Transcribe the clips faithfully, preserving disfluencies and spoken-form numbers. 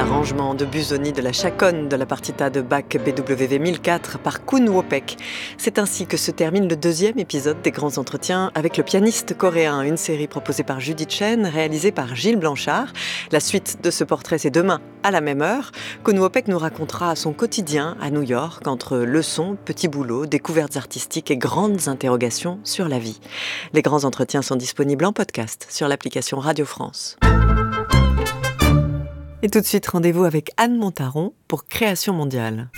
arrangement de Busoni de la chaconne de la partita de Bach B W V mille quatre par Koen Wopek. C'est ainsi que se termine le deuxième épisode des Grands Entretiens avec le pianiste coréen, une série proposée par Judith Chen, réalisée par Gilles Blanchard. La suite de ce portrait, c'est demain à la même heure. Koen Wopek nous racontera son quotidien à New York, entre leçons, petits boulots, découvertes artistiques et grandes interrogations sur la vie. Les Grands Entretiens sont disponibles en podcast sur l'application Radio France. Et tout de suite, rendez-vous avec Anne Montaron pour Création mondiale.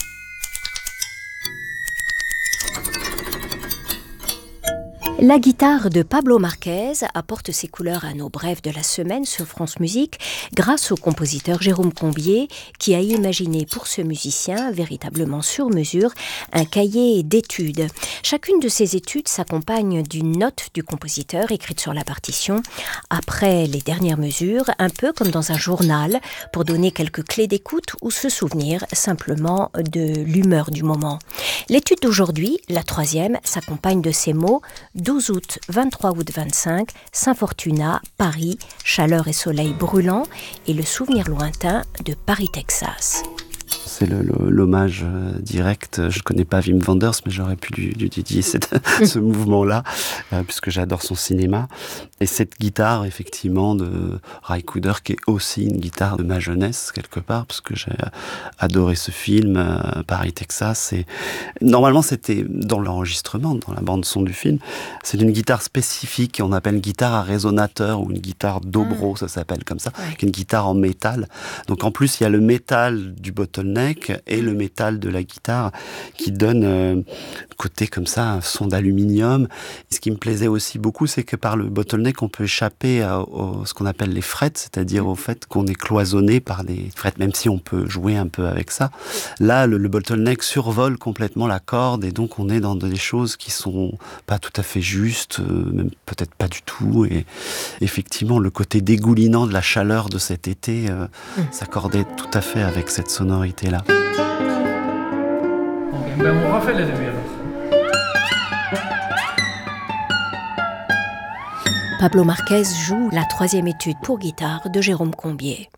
La guitare de Pablo Marquez apporte ses couleurs à nos brèves de la semaine sur France Musique grâce au compositeur Jérôme Combier qui a imaginé pour ce musicien, véritablement sur mesure, un cahier d'études. Chacune de ces études s'accompagne d'une note du compositeur écrite sur la partition après les dernières mesures, un peu comme dans un journal pour donner quelques clés d'écoute ou se souvenir simplement de l'humeur du moment. L'étude d'aujourd'hui, la troisième, s'accompagne de ces mots: douze août, vingt-trois août vingt-cinq, Saint-Fortuna, Paris, chaleur et soleil brûlant, et le souvenir lointain de Paris, Texas. C'est le, le, l'hommage direct. Je ne connais pas Wim Wenders, mais j'aurais pu lui, lui dédier cette, ce mouvement-là, euh, puisque j'adore son cinéma. Et cette guitare, effectivement, de Ry Cooder, qui est aussi une guitare de ma jeunesse, quelque part, parce que j'ai adoré ce film, euh, Paris, Texas. Et normalement, c'était dans l'enregistrement, dans la bande-son du film. C'est une guitare spécifique, on appelle une guitare à résonateur, ou une guitare dobro, ça s'appelle comme ça, ouais. Une guitare en métal. Donc en plus, il y a le métal du bottleneck et le métal de la guitare qui donne euh, côté comme ça un son d'aluminium. Et ce qui me plaisait aussi beaucoup, c'est que par le bottleneck on peut échapper à, à ce qu'on appelle les frettes, c'est-à-dire au fait qu'on est cloisonné par les frettes, même si on peut jouer un peu avec ça. Là le, le bottleneck survole complètement la corde et donc on est dans des choses qui sont pas tout à fait justes, euh, même peut-être pas du tout, et effectivement le côté dégoulinant de la chaleur de cet été euh, mmh. s'accordait tout à fait avec cette sonorité là. Ok, ben on refait le début alors. Pablo Marquez joue la troisième étude pour guitare de Jérôme Combier.